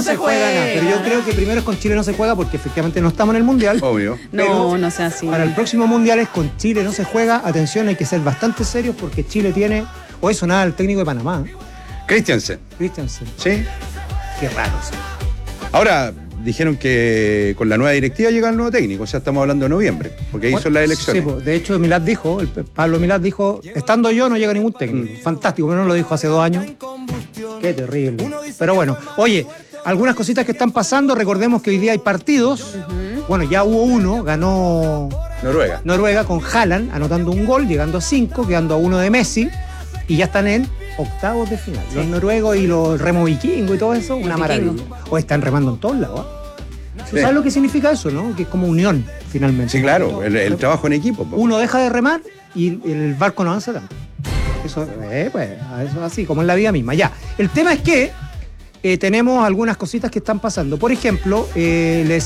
se juega nada. Pero yo creo que primero es con Chile no se juega porque efectivamente no estamos en el Mundial. Obvio. No sea así. Para el próximo Mundial es con Chile no se juega. Atención, hay que ser bastante serios porque Chile tiene... Hoy sonaba el técnico de Panamá. Christiansen. Sí. Qué raro, sí. Ahora, dijeron que con la nueva directiva llega el nuevo técnico, o sea, estamos hablando de noviembre, porque ahí son las elecciones. Sí, de hecho, Milad dijo, Pablo Milad dijo, estando yo no llega ningún técnico. Fantástico, pero no lo dijo hace 2 años. Qué terrible. Pero bueno, oye, algunas cositas que están pasando, recordemos que hoy día hay partidos. Bueno, ya hubo uno, ganó Noruega con Haaland, anotando un gol, llegando a 5, quedando a 1 de Messi, y ya están en octavos de final. Sí. Los noruegos y los remo vikingos y todo eso, una maravilla. O están remando en todos lados. Sí. ¿Sabes lo que significa eso, no? Que es como unión, finalmente. Sí, claro, el trabajo en equipo. Uno deja de remar y el barco no avanza tanto. Eso, pues, eso es así, como en la vida misma. Ya, el tema es que tenemos algunas cositas que están pasando. Por ejemplo, les